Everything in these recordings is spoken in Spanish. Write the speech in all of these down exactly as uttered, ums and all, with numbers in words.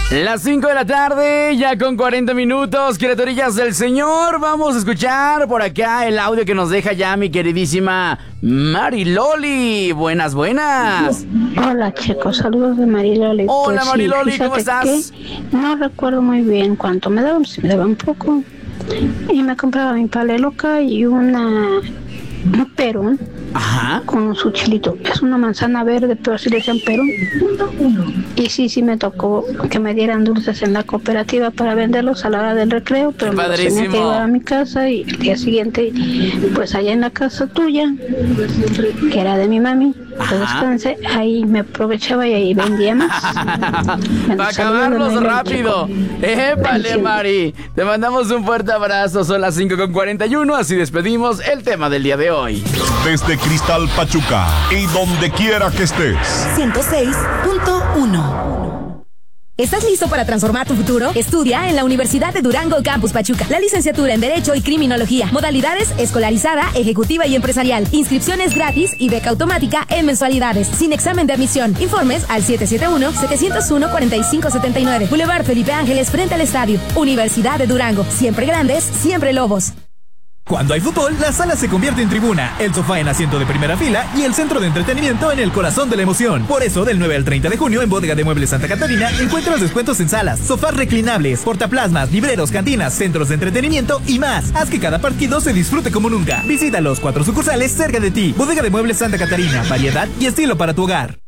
Las cinco de la tarde, ya con cuarenta minutos, criaturillas del Señor. Vamos a escuchar por acá el audio que nos deja ya mi queridísima Mariloli. Buenas, buenas. Hola, chicos, saludos de Mariloli. Hola, pues, Mariloli, sí, ¿cómo estás? No recuerdo muy bien cuánto me daban, si me daban poco. Y me compraba mi paleloca y una... un perón. Ajá. Con su chilito. Es una manzana verde, pero así le decían perón. Y sí, sí me tocó que me dieran dulces en la cooperativa para venderlos a la hora del recreo, pero me los tenía que llevar a mi casa y el día siguiente, pues allá en la casa tuya, que era de mi mami, que descanse, ahí me aprovechaba y ahí vendía más. Para acabarlos rápido. Épale, Mari. Te mandamos un fuerte abrazo. Son las cinco con cuarenta y uno, así despedimos el tema del día de hoy. Desde Cristal Pachuca y donde quiera que estés. ciento seis punto uno. ¿Estás listo para transformar tu futuro? Estudia en la Universidad de Durango Campus Pachuca. La licenciatura en Derecho y Criminología. Modalidades escolarizada, ejecutiva y empresarial. Inscripciones gratis y beca automática en mensualidades. Sin examen de admisión. Informes al siete siete uno, siete cero uno, cuatro cinco siete nueve. Boulevard Felipe Ángeles frente al estadio. Universidad de Durango. Siempre grandes, siempre lobos. Cuando hay fútbol, la sala se convierte en tribuna, el sofá en asiento de primera fila y el centro de entretenimiento en el corazón de la emoción. Por eso, del nueve al treinta de junio en Bodega de Muebles Santa Catarina encuentras descuentos en salas, sofás reclinables, portaplasmas, libreros, cantinas, centros de entretenimiento y más. Haz que cada partido se disfrute como nunca. Visita los cuatro sucursales cerca de ti. Bodega de Muebles Santa Catarina, variedad y estilo para tu hogar.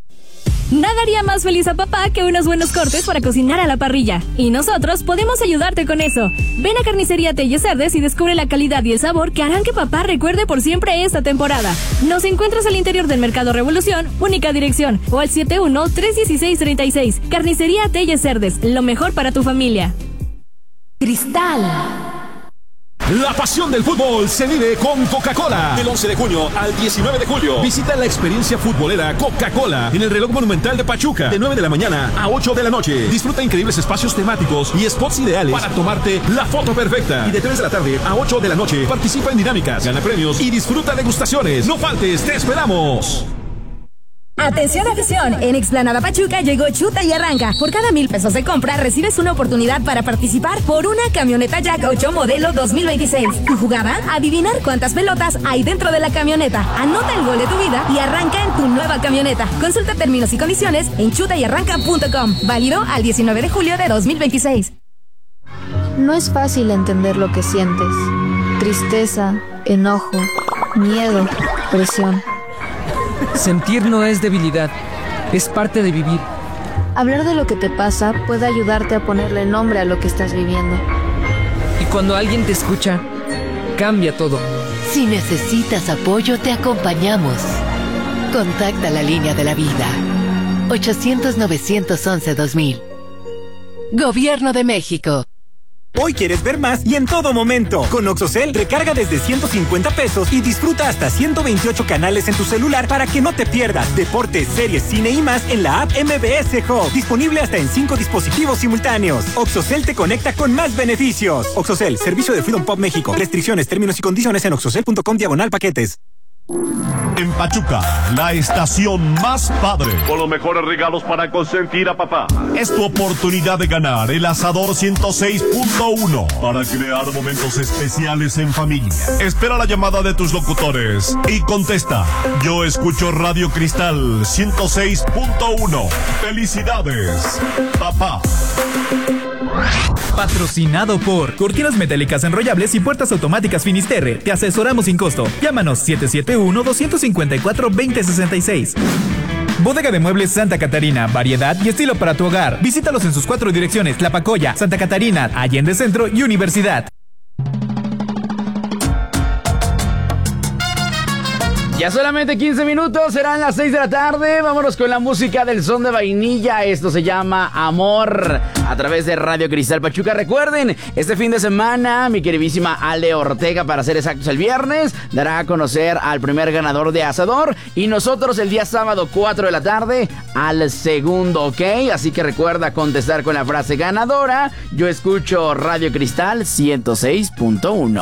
Nada haría más feliz a papá que unos buenos cortes para cocinar a la parrilla. Y nosotros podemos ayudarte con eso. Ven a Carnicería Telles Cerdes y descubre la calidad y el sabor que harán que papá recuerde por siempre esta temporada. Nos encuentras al interior del Mercado Revolución, única dirección, o al siete uno, tres uno seis, tres seis. Carnicería Telles Cerdes, lo mejor para tu familia. Cristal. La pasión del fútbol se vive con Coca-Cola. Del once de junio al diecinueve de julio. Visita la experiencia futbolera Coca-Cola en el Reloj Monumental de Pachuca. De nueve de la mañana a ocho de la noche. Disfruta increíbles espacios temáticos y spots ideales para tomarte la foto perfecta. Y de tres de la tarde a ocho de la noche participa en dinámicas, gana premios y disfruta degustaciones. No faltes, te esperamos. Atención, afición, en Explanada Pachuca llegó Chuta y Arranca. Por cada mil pesos de compra recibes una oportunidad para participar por una camioneta Jack ocho modelo dos mil veintiséis. Tu jugada, adivinar cuántas pelotas hay dentro de la camioneta. Anota el gol de tu vida y arranca en tu nueva camioneta. Consulta términos y condiciones en chuta y arranca punto com. Válido al diecinueve de julio de dos mil veintiséis. No es fácil entender lo que sientes. Tristeza, enojo, miedo, presión. Sentir no es debilidad, es parte de vivir. Hablar de lo que te pasa puede ayudarte a ponerle nombre a lo que estás viviendo. Y cuando alguien te escucha, cambia todo. Si necesitas apoyo, te acompañamos. Contacta la línea de la vida. ochocientos, novecientos once, dos mil. Gobierno de México. Hoy quieres ver más y en todo momento. Con Oxocel, recarga desde ciento cincuenta pesos y disfruta hasta ciento veintiocho canales en tu celular para que no te pierdas deportes, series, cine y más en la app M B S Hub. Disponible hasta en cinco dispositivos simultáneos. Oxocel te conecta con más beneficios. Oxocel, servicio de Freedom Pop México. Restricciones, términos y condiciones en oxocel punto com diagonal paquetes. En Pachuca, la estación más padre, con los mejores regalos para consentir a papá. Es tu oportunidad de ganar el Asador ciento seis punto uno para crear momentos especiales en familia. Espera la llamada de tus locutores y contesta: yo escucho Radio Cristal ciento seis punto uno. ¡Felicidades, papá! Patrocinado por Cortinas Metálicas Enrollables y Puertas Automáticas Finisterre. Te asesoramos sin costo. Llámanos siete siete uno, dos cinco cuatro, dos cero seis seis. Bodega de Muebles Santa Catarina. Variedad y estilo para tu hogar. Visítalos en sus cuatro direcciones: Tlapacoya, Santa Catarina, Allende Centro y Universidad. Ya solamente quince minutos, serán las seis de la tarde. Vámonos con la música del son de vainilla. Esto se llama Amor, a través de Radio Cristal Pachuca. Recuerden, este fin de semana, mi queridísima Ale Ortega, para ser exactos el viernes, dará a conocer al primer ganador de Asador. Y nosotros el día sábado, cuatro de la tarde, al segundo, ¿ok? Así que recuerda contestar con la frase ganadora: yo escucho Radio Cristal ciento seis punto uno.